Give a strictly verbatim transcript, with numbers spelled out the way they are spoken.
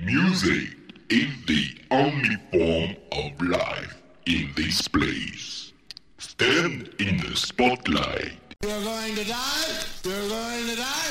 Music is the only form of life in this place. Stand in the spotlight. You're going to die. You're going to die.